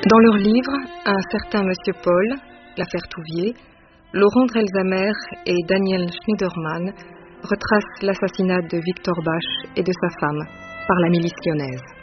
Dans leur livre, un certain Monsieur Paul, l'affaire Touvier, Laurent Drelsamer et Daniel Schneiderman retracent l'assassinat de Victor Basch et de sa femme par la milice lyonnaise.